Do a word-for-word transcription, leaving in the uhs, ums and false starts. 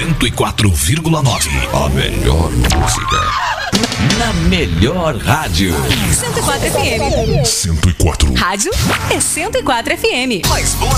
cento e quatro vírgula nove. A melhor música. Na melhor rádio. cento e quatro F M. cento e quatro. Rádio é cento e quatro F M. Mais boa